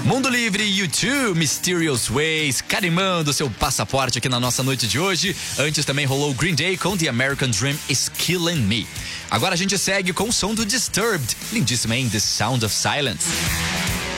Mundo Livre, YouTube, Mysterious Ways, carimbando seu passaporte aqui na nossa noite de hoje. Antes também rolou Green Day com The American Dream Is Killing Me. Agora a gente segue com o som do Disturbed, lindíssimo, hein? The Sound of Silence.